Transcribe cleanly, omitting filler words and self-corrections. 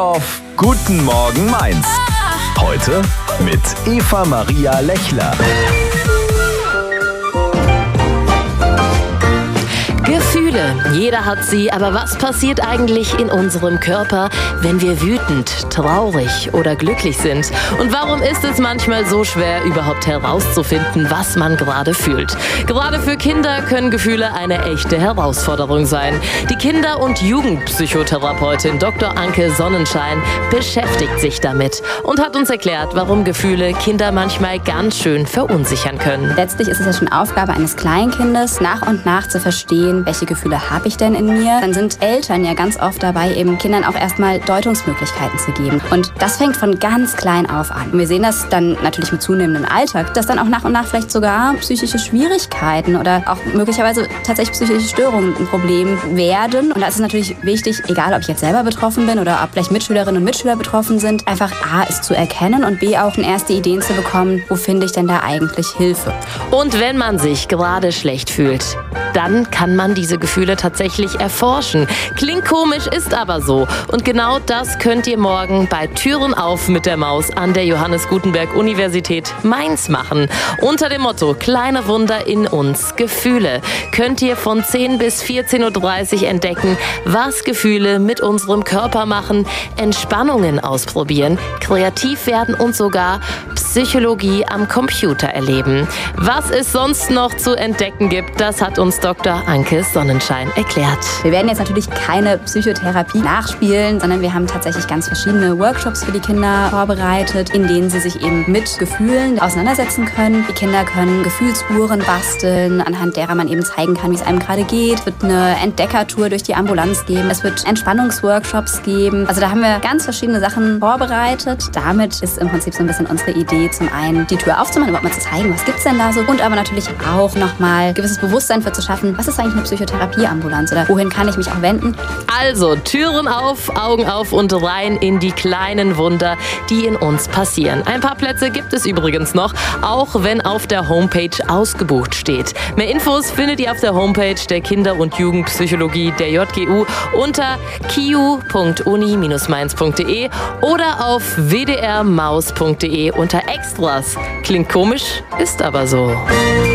Auf Guten Morgen Mainz. Heute mit Eva Maria Lechler. Gefühle, jeder hat sie, aber was passiert eigentlich in unserem Körper, wenn wir wütend, traurig oder glücklich sind? Und warum ist es manchmal so schwer, überhaupt herauszufinden, was man gerade fühlt? Gerade für Kinder können Gefühle eine echte Herausforderung sein. Die Kinder- und Jugendpsychotherapeutin Dr. Anke Sonnenschein beschäftigt sich damit und hat uns erklärt, warum Gefühle Kinder manchmal ganz schön verunsichern können. Letztlich ist es ja schon Aufgabe eines Kleinkindes, nach und nach zu verstehen, welche Gefühle habe ich denn in mir. Dann sind Eltern ja ganz oft dabei, eben Kindern auch erstmal Deutungsmöglichkeiten zu geben. Und das fängt von ganz klein auf an. Und wir sehen das dann natürlich mit zunehmendem Alltag, dass dann auch nach und nach vielleicht sogar psychische Schwierigkeiten oder auch möglicherweise tatsächlich psychische Störungen ein Problem werden. Und da ist es natürlich wichtig, egal ob ich jetzt selber betroffen bin oder ob vielleicht Mitschülerinnen und Mitschüler betroffen sind, einfach A, es zu erkennen und B, auch erste Ideen zu bekommen, wo finde ich denn da eigentlich Hilfe. Und wenn man sich gerade schlecht fühlt, dann kann man diese Gefühle tatsächlich erforschen. Klingt komisch, ist aber so. Und genau das könnt ihr morgen bei Türen auf mit der Maus an der Johannes Gutenberg Universität Mainz machen. Unter dem Motto Kleine Wunder in uns, Gefühle, könnt ihr von 10 bis 14.30 Uhr entdecken, was Gefühle mit unserem Körper machen, Entspannungen ausprobieren, kreativ werden und sogar Psychologie am Computer erleben. Was es sonst noch zu entdecken gibt, das hat uns Dr. Anke Sonnenschein erklärt. Wir werden jetzt natürlich keine Psychotherapie nachspielen, sondern wir haben tatsächlich ganz verschiedene Workshops für die Kinder vorbereitet, in denen sie sich eben mit Gefühlen auseinandersetzen können. Die Kinder können Gefühlsuhren basteln, anhand derer man eben zeigen kann, wie es einem gerade geht. Es wird eine Entdeckertour durch die Ambulanz geben. Es wird Entspannungsworkshops geben. Also da haben wir ganz verschiedene Sachen vorbereitet. Damit ist im Prinzip so ein bisschen unsere Idee, zum einen die Tür aufzumachen, überhaupt mal zu zeigen, was gibt's denn da so, und aber natürlich auch nochmal ein gewisses Bewusstsein für zu schaffen, was ist eigentlich eine Psychotherapieambulanz oder wohin kann ich mich auch wenden? Also Türen auf, Augen auf und rein in die kleinen Wunder, die in uns passieren. Ein paar Plätze gibt es übrigens noch, auch wenn auf der Homepage ausgebucht steht. Mehr Infos findet ihr auf der Homepage der Kinder- und Jugendpsychologie der JGU unter kiu.uni-mainz.de oder auf wdrmaus.de unter Extras. Klingt komisch, ist aber so.